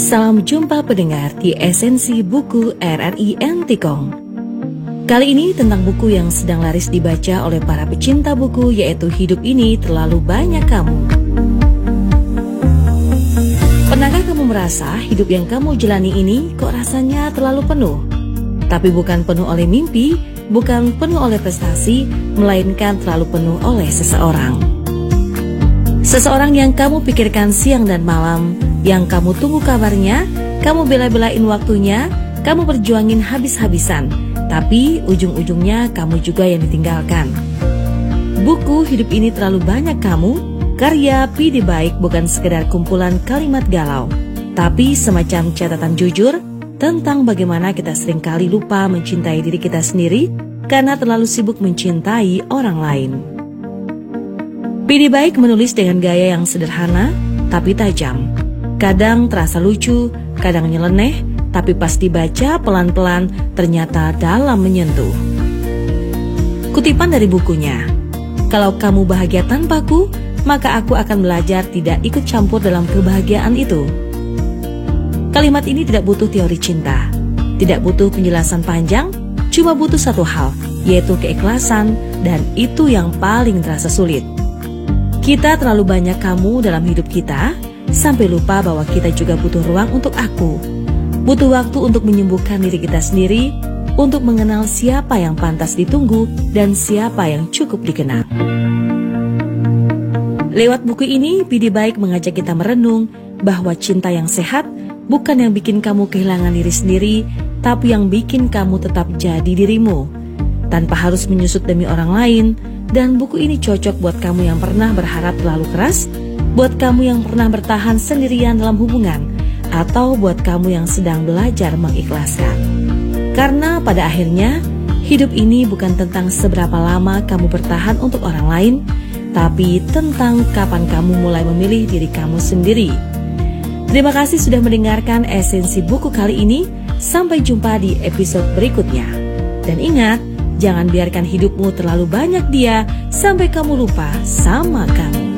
Salam jumpa pendengar di Esensi Buku RRI Entikong. Kali ini tentang buku yang sedang laris dibaca oleh para pecinta buku, yaitu Hidup Ini Terlalu Banyak Kamu. Pernahkah kamu merasa hidup yang kamu jalani ini kok rasanya terlalu penuh? Tapi bukan penuh oleh mimpi, bukan penuh oleh prestasi, melainkan terlalu penuh oleh seseorang. Seseorang yang kamu pikirkan siang dan malam, yang kamu tunggu kabarnya, kamu bela-belain waktunya, kamu perjuangin habis-habisan, tapi ujung-ujungnya kamu juga yang ditinggalkan. Buku Hidup Ini Terlalu Banyak Kamu, karya P.D. Baik bukan sekedar kumpulan kalimat galau, tapi semacam catatan jujur tentang bagaimana kita seringkali lupa mencintai diri kita sendiri karena terlalu sibuk mencintai orang lain. P.D. Baik menulis dengan gaya yang sederhana tapi tajam. Kadang terasa lucu, kadang nyeleneh, tapi pas dibaca pelan-pelan ternyata dalam menyentuh. Kutipan dari bukunya, "Kalau kamu bahagia tanpaku, maka aku akan belajar tidak ikut campur dalam kebahagiaan itu." Kalimat ini tidak butuh teori cinta, tidak butuh penjelasan panjang, cuma butuh satu hal, yaitu keikhlasan, dan itu yang paling terasa sulit. Kita terlalu banyak kamu dalam hidup kita, sampai lupa bahwa kita juga butuh ruang untuk aku. Butuh waktu untuk menyembuhkan diri kita sendiri, untuk mengenal siapa yang pantas ditunggu dan siapa yang cukup dikenal. Lewat buku ini, P.D. Baik mengajak kita merenung bahwa cinta yang sehat bukan yang bikin kamu kehilangan diri sendiri, tapi yang bikin kamu tetap jadi dirimu, tanpa harus menyusut demi orang lain. Dan buku ini cocok buat kamu yang pernah berharap terlalu keras, buat kamu yang pernah bertahan sendirian dalam hubungan, atau buat kamu yang sedang belajar mengikhlaskan. Karena pada akhirnya, hidup ini bukan tentang seberapa lama kamu bertahan untuk orang lain, tapi tentang kapan kamu mulai memilih diri kamu sendiri. Terima kasih sudah mendengarkan Esensi Buku kali ini. Sampai jumpa di episode berikutnya. Dan ingat, jangan biarkan hidupmu terlalu banyak dia sampai kamu lupa sama kamu.